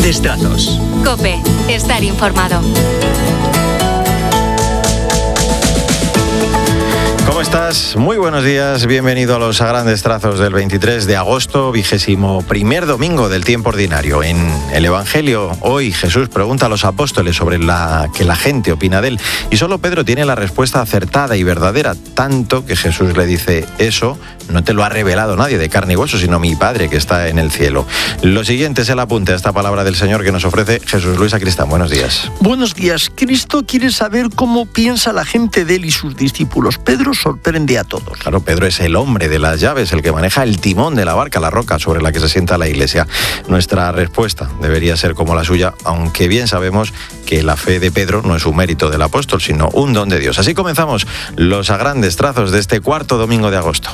grandes trazos. COPE. Estar informado. ¿Cómo estás? Muy buenos días, bienvenido a los A Grandes Trazos del 23 de agosto, 21º domingo del tiempo ordinario. En el Evangelio, hoy Jesús pregunta a los apóstoles sobre que la gente opina de él, y solo Pedro tiene la respuesta acertada y verdadera, tanto que Jesús le dice: eso no te lo ha revelado nadie de carne y hueso, sino mi Padre que está en el cielo. Lo siguiente es el apunte a esta palabra del Señor que nos ofrece Jesús Luis Sacristán. Buenos días. Buenos días. Cristo quiere saber cómo piensa la gente de él y sus discípulos. Pedro sorprende a todos. Claro, Pedro es el hombre de las llaves, el que maneja el timón de la barca, la roca sobre la que se sienta la Iglesia. Nuestra respuesta debería ser como la suya, aunque bien sabemos que la fe de Pedro no es un mérito del apóstol, sino un don de Dios. Así comenzamos los A Grandes Trazos de este cuarto domingo de agosto.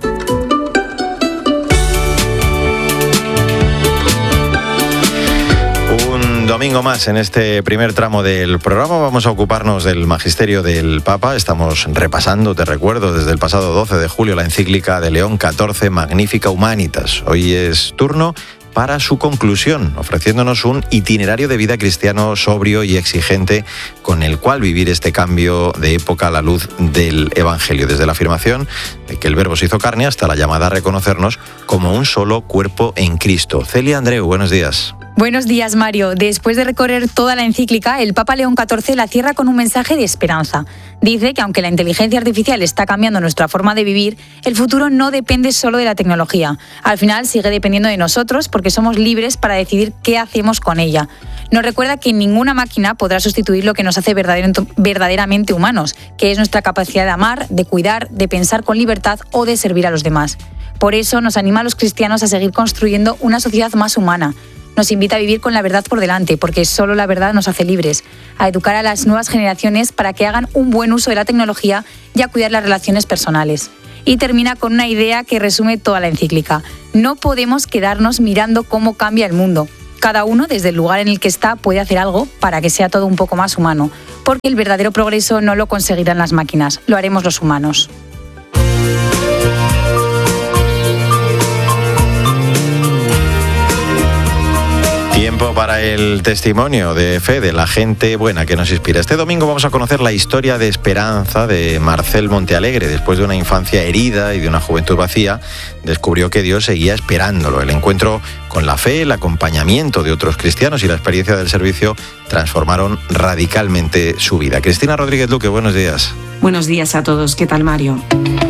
Domingo más en este primer tramo del programa. Vamos a ocuparnos del magisterio del Papa. Estamos repasando, te recuerdo, desde el pasado 12 de julio la encíclica de León XIV, Magnificat Humanitas. Hoy es turno para su conclusión, ofreciéndonos un itinerario de vida cristiano sobrio y exigente con el cual vivir este cambio de época a la luz del Evangelio, desde la afirmación de que el Verbo se hizo carne hasta la llamada a reconocernos como un solo cuerpo en Cristo. Celia Andreu, buenos días. Buenos días, Mario. Después de recorrer toda la encíclica, el Papa León XIV la cierra con un mensaje de esperanza. Dice que aunque la inteligencia artificial está cambiando nuestra forma de vivir, el futuro no depende solo de la tecnología. Al final sigue dependiendo de nosotros porque somos libres para decidir qué hacemos con ella. Nos recuerda que ninguna máquina podrá sustituir lo que nos hace verdaderamente humanos, que es nuestra capacidad de amar, de cuidar, de pensar con libertad o de servir a los demás. Por eso nos anima a los cristianos a seguir construyendo una sociedad más humana. Nos invita a vivir con la verdad por delante, porque solo la verdad nos hace libres, a educar a las nuevas generaciones para que hagan un buen uso de la tecnología y a cuidar las relaciones personales. Y termina con una idea que resume toda la encíclica: no podemos quedarnos mirando cómo cambia el mundo. Cada uno, desde el lugar en el que está, puede hacer algo para que sea todo un poco más humano, porque el verdadero progreso no lo conseguirán las máquinas, lo haremos los humanos. Tiempo para el testimonio de fe de la gente buena que nos inspira. Este domingo vamos a conocer la historia de esperanza de Marcel Montealegre. Después de una infancia herida y de una juventud vacía, descubrió que Dios seguía esperándolo. El encuentro con la fe, el acompañamiento de otros cristianos y la experiencia del servicio transformaron radicalmente su vida. Cristina Rodríguez Luque, buenos días. Buenos días a todos. ¿Qué tal, Mario?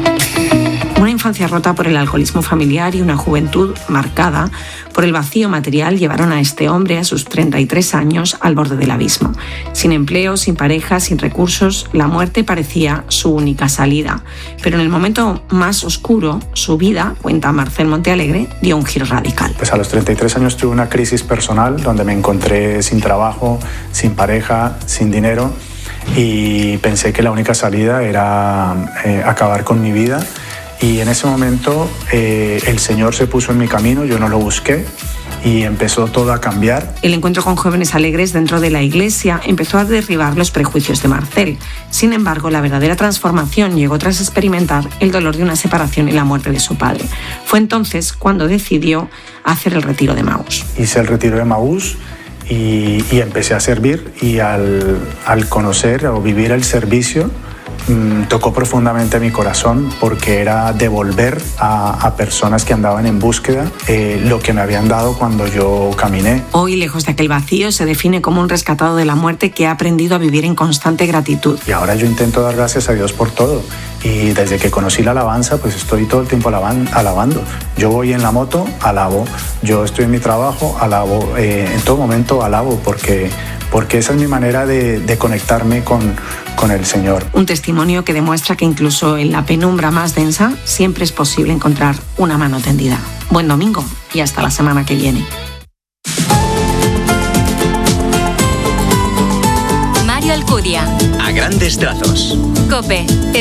Una infancia rota por el alcoholismo familiar y una juventud marcada por el vacío material llevaron a este hombre a sus 33 años al borde del abismo. Sin empleo, sin pareja, sin recursos, la muerte parecía su única salida. Pero en el momento más oscuro, su vida, cuenta Marcel Montealegre, dio un giro radical. Pues a los 33 años tuve una crisis personal donde me encontré sin trabajo, sin pareja, sin dinero, y pensé que la única salida era acabar con mi vida. Y en ese momento el Señor se puso en mi camino, yo no lo busqué, y empezó todo a cambiar. El encuentro con jóvenes alegres dentro de la iglesia empezó a derribar los prejuicios de Marcel. Sin embargo, la verdadera transformación llegó tras experimentar el dolor de una separación y la muerte de su padre. Fue entonces cuando decidió hacer el retiro de Emaús. Hice el retiro de Emaús y empecé a servir, y al conocer o vivir el servicio, tocó profundamente mi corazón, porque era devolver a personas que andaban en búsqueda lo que me habían dado cuando yo caminé. Hoy, lejos de aquel vacío, se define como un rescatado de la muerte que ha aprendido a vivir en constante gratitud. Y ahora yo intento dar gracias a Dios por todo. Y desde que conocí la alabanza, pues estoy todo el tiempo alabando. Yo voy en la moto, alabo. Yo estoy en mi trabajo, alabo. En todo momento alabo, porque esa es mi manera de conectarme con el Señor. Un testimonio que demuestra que incluso en la penumbra más densa siempre es posible encontrar una mano tendida. Buen domingo y hasta la semana que viene. Mario Alcudia. A grandes trazos. COPE.